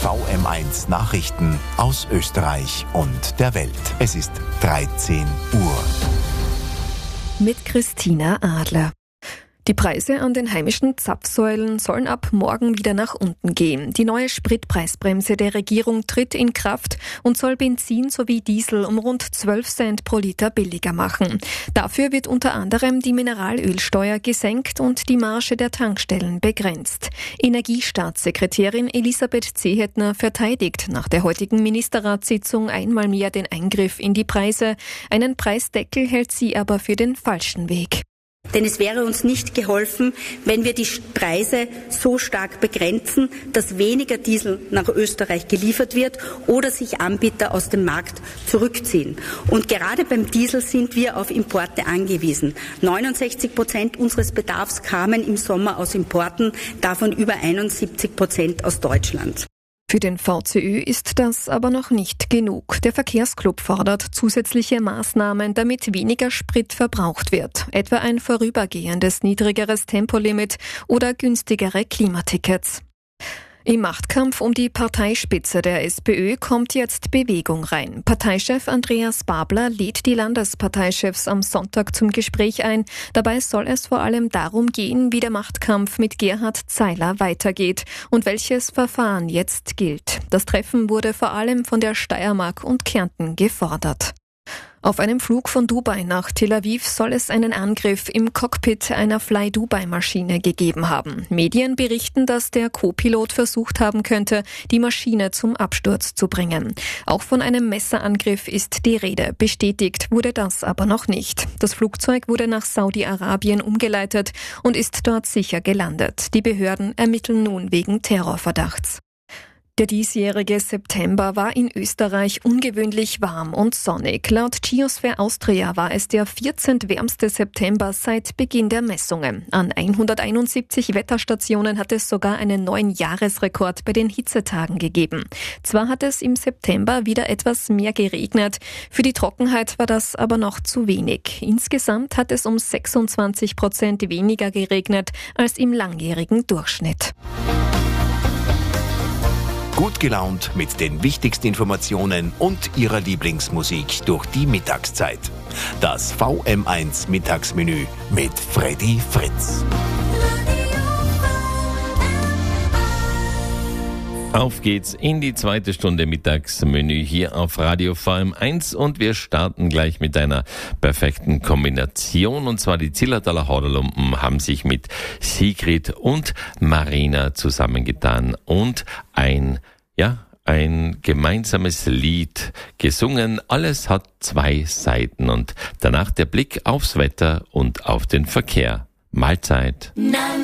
VM1 Nachrichten aus Österreich und der Welt. Es ist 13 Uhr. Mit Christina Adler. Die Preise an den heimischen Zapfsäulen sollen ab morgen wieder nach unten gehen. Die neue Spritpreisbremse der Regierung tritt in Kraft und soll Benzin sowie Diesel um rund 12 Cent pro Liter billiger machen. Dafür wird unter anderem die Mineralölsteuer gesenkt und die Marge der Tankstellen begrenzt. Energiestaatssekretärin Elisabeth Zehetner verteidigt nach der heutigen Ministerratssitzung einmal mehr den Eingriff in die Preise. Einen Preisdeckel hält sie aber für den falschen Weg. Denn es wäre uns nicht geholfen, wenn wir die Preise so stark begrenzen, dass weniger Diesel nach Österreich geliefert wird oder sich Anbieter aus dem Markt zurückziehen. Und gerade beim Diesel sind wir auf Importe angewiesen. 69% unseres Bedarfs kamen im Sommer aus Importen, davon über 71% aus Deutschland. Für den VCÖ ist das aber noch nicht genug. Der Verkehrsclub fordert zusätzliche Maßnahmen, damit weniger Sprit verbraucht wird. Etwa ein vorübergehendes niedrigeres Tempolimit oder günstigere Klimatickets. Im Machtkampf um die Parteispitze der SPÖ kommt jetzt Bewegung rein. Parteichef Andreas Babler lädt die Landesparteichefs am Sonntag zum Gespräch ein. Dabei soll es vor allem darum gehen, wie der Machtkampf mit Gerhard Zeiler weitergeht und welches Verfahren jetzt gilt. Das Treffen wurde vor allem von der Steiermark und Kärnten gefordert. Auf einem Flug von Dubai nach Tel Aviv soll es einen Angriff im Cockpit einer Fly-Dubai-Maschine gegeben haben. Medien berichten, dass der Co-Pilot versucht haben könnte, die Maschine zum Absturz zu bringen. Auch von einem Messerangriff ist die Rede. Bestätigt wurde das aber noch nicht. Das Flugzeug wurde nach Saudi-Arabien umgeleitet und ist dort sicher gelandet. Die Behörden ermitteln nun wegen Terrorverdachts. Der diesjährige September war in Österreich ungewöhnlich warm und sonnig. Laut Geosphere Austria war es der 14. wärmste September seit Beginn der Messungen. An 171 Wetterstationen hat es sogar einen neuen Jahresrekord bei den Hitzetagen gegeben. Zwar hat es im September wieder etwas mehr geregnet, für die Trockenheit war das aber noch zu wenig. Insgesamt hat es um 26% weniger geregnet als im langjährigen Durchschnitt. Gut gelaunt mit den wichtigsten Informationen und Ihrer Lieblingsmusik durch die Mittagszeit. Das VM1 Mittagsmenü mit Freddy Fritz. Auf geht's in die zweite Stunde Mittagsmenü hier auf Radio VM1 und wir starten gleich mit einer perfekten Kombination, und zwar die Zillertaler Haderlumpen haben sich mit Sigrid und Marina zusammengetan und ein gemeinsames Lied gesungen. Alles hat 2 Seiten und danach der Blick aufs Wetter und auf den Verkehr. Mahlzeit.